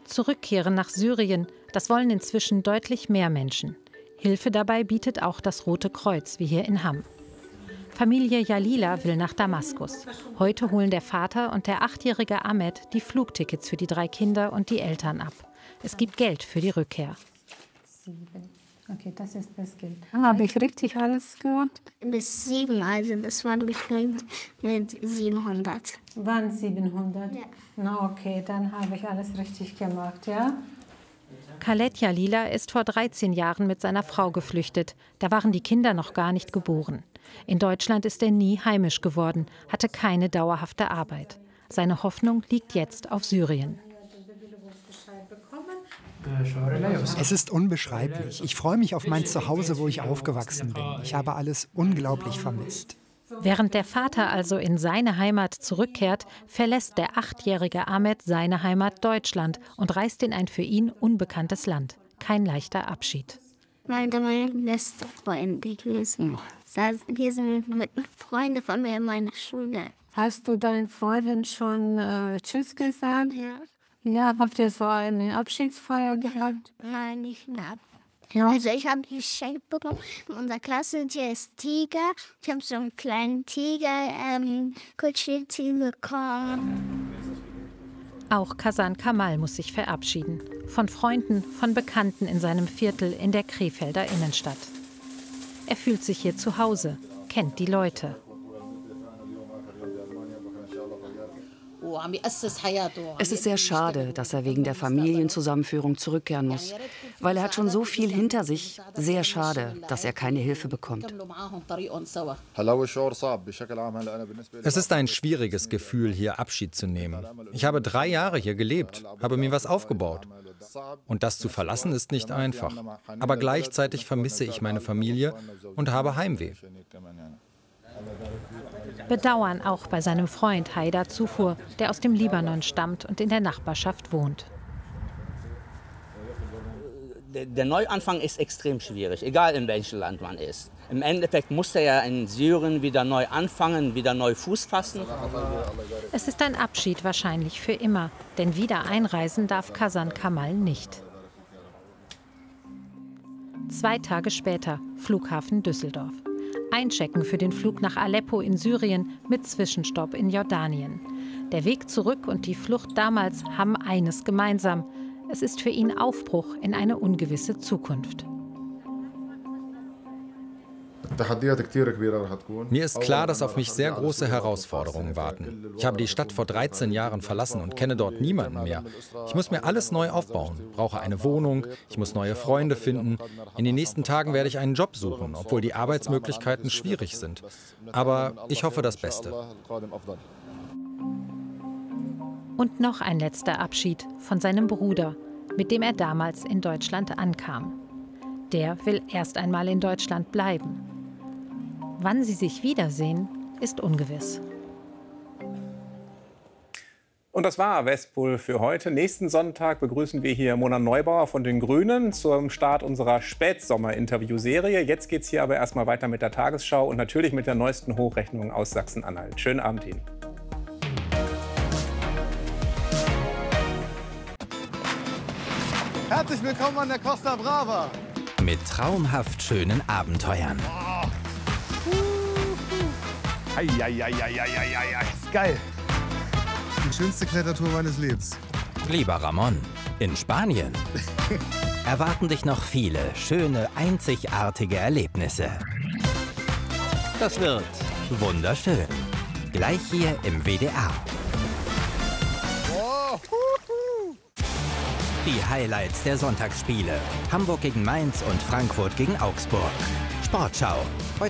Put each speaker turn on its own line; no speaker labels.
Zurückkehren nach Syrien, das wollen inzwischen deutlich mehr Menschen. Hilfe dabei bietet auch das Rote Kreuz, wie hier in Hamm. Familie Jalila will nach Damaskus. Heute holen der Vater und der 8-jährige Ahmed die Flugtickets für die 3 Kinder und die Eltern ab. Es gibt Geld für die Rückkehr.
Okay, das ist das Geld. Habe ich richtig alles gemacht?
Bis 7, also das war bestimmt mit 700.
Waren 700?
Ja.
Na okay, dann habe ich alles richtig gemacht, ja?
Khaled Jalila ist vor 13 Jahren mit seiner Frau geflüchtet. Da waren die Kinder noch gar nicht geboren. In Deutschland ist er nie heimisch geworden, hatte keine dauerhafte Arbeit. Seine Hoffnung liegt jetzt auf Syrien.
Es ist unbeschreiblich. Ich freue mich auf mein Zuhause, wo ich aufgewachsen bin. Ich habe alles unglaublich vermisst.
Während der Vater also in seine Heimat zurückkehrt, verlässt der 8-jährige Ahmed seine Heimat Deutschland und reist in ein für ihn unbekanntes Land. Kein leichter Abschied.
Meine letzte Freunde gewesen. Wir sind mit Freunden von mir in meiner Schule.
Hast du deinen Freunden schon Tschüss gesagt?
Ja.
Ja, habt ihr so eine Abschiedsfeier gehabt?
Nein, nicht mehr. Also ich habe ein Geschenk bekommen. In unserer Klasse, der ist Tiger. Ich habe so einen kleinen Tiger, Kuscheltier bekommen.
Auch Kasan Kamal muss sich verabschieden. Von Freunden, von Bekannten in seinem Viertel in der Krefelder Innenstadt. Er fühlt sich hier zu Hause, kennt die Leute.
Es ist sehr schade, dass er wegen der Familienzusammenführung zurückkehren muss, weil er hat schon so viel hinter sich. Sehr schade, dass er keine Hilfe bekommt.
Es ist ein schwieriges Gefühl, hier Abschied zu nehmen. Ich habe 3 Jahre hier gelebt, habe mir was aufgebaut. Und das zu verlassen ist nicht einfach. Aber gleichzeitig vermisse ich meine Familie und habe Heimweh.
Bedauern auch bei seinem Freund Haidar Zufur, der aus dem Libanon stammt und in der Nachbarschaft wohnt.
Der Neuanfang ist extrem schwierig, egal in welchem Land man ist. Im Endeffekt muss er ja in Syrien wieder neu anfangen, wieder neu Fuß fassen.
Es ist ein Abschied wahrscheinlich für immer, denn wieder einreisen darf Kasan Kamal nicht. 2 Tage später, Flughafen Düsseldorf. Einchecken für den Flug nach Aleppo in Syrien mit Zwischenstopp in Jordanien. Der Weg zurück und die Flucht damals haben eines gemeinsam. Es ist für ihn Aufbruch in eine ungewisse Zukunft.
Mir ist klar, dass auf mich sehr große Herausforderungen warten. Ich habe die Stadt vor 13 Jahren verlassen und kenne dort niemanden mehr. Ich muss mir alles neu aufbauen, brauche eine Wohnung, ich muss neue Freunde finden. In den nächsten Tagen werde ich einen Job suchen, obwohl die Arbeitsmöglichkeiten schwierig sind. Aber ich hoffe das Beste.
Und noch ein letzter Abschied von seinem Bruder, mit dem er damals in Deutschland ankam. Der will erst einmal in Deutschland bleiben. Wann sie sich wiedersehen, ist ungewiss.
Und das war Westpol für heute. Nächsten Sonntag begrüßen wir hier Mona Neubauer von den Grünen zum Start unserer Spätsommer-Interviewserie. Jetzt geht es hier aber erstmal weiter mit der Tagesschau und natürlich mit der neuesten Hochrechnung aus Sachsen-Anhalt. Schönen Abend Ihnen.
Herzlich willkommen an der Costa Brava.
Mit traumhaft schönen Abenteuern.
Ist geil. Die schönste Klettertour meines Lebens.
Lieber Ramon, in Spanien erwarten dich noch viele schöne, einzigartige Erlebnisse. Das wird wunderschön. Gleich hier im WDR. Die Highlights der Sonntagsspiele. Hamburg gegen Mainz und Frankfurt gegen Augsburg. Sportschau. Heute